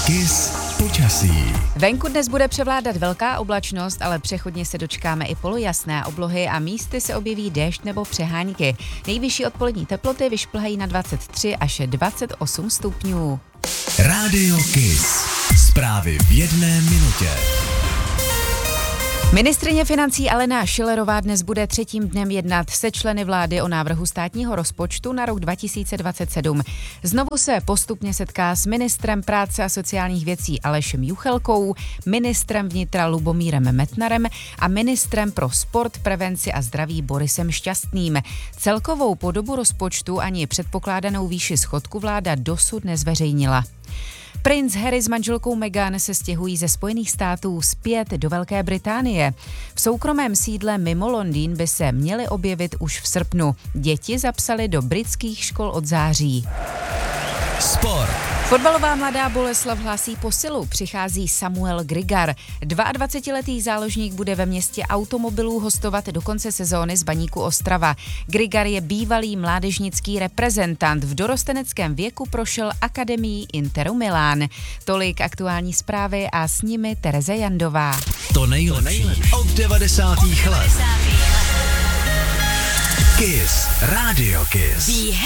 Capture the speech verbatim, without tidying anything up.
Kiss počasí. Venku dnes bude převládat velká oblačnost, ale přechodně se dočkáme i polojasné oblohy a místy se objeví déšť nebo přehánky. Nejvyšší odpolední teploty vyšplhají na dvacet tři až dvacet osm stupňů. Rádio Kiss. Zprávy v jedné minutě. Ministryně financí Alena Schillerová dnes bude třetím dnem jednat se členy vlády o návrhu státního rozpočtu na rok dva tisíce dvacet sedm. Znovu se postupně setká s ministrem práce a sociálních věcí Alešem Juchelkou, ministrem vnitra Lubomírem Metnarem a ministrem pro sport, prevenci a zdraví Borisem Šťastným. Celkovou podobu rozpočtu ani předpokládanou výši schodku vláda dosud nezveřejnila. Princ Harry s manželkou Meghan se stěhují ze Spojených států zpět do Velké Británie. V soukromém sídle mimo Londýn by se měly objevit už v srpnu. Děti zapsaly do britských škol od září. Sport. Fotbalová Mladá Boleslav hlásí posilu. Přichází Samuel Grigar. dvaadvacetiletý záložník bude ve městě automobilů hostovat do konce sezóny z Baníku Ostrava. Grigar je bývalý mládežnický reprezentant. V dorosteneckém věku prošel akademií Interu Milán. Tolik aktuální zprávy a s nimi Tereze Jandová. To nejlepší od devadesátých let. Kiss. Rádio Kiss.